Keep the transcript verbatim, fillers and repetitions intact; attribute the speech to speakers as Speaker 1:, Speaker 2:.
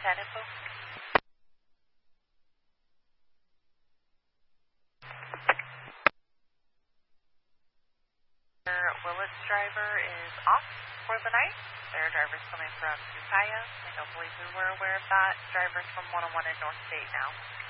Speaker 1: ten info. Willits driver is off for the night. Their driver's coming from Ukiah. I don't believe we were aware of that. Driver's from one oh one in North State now.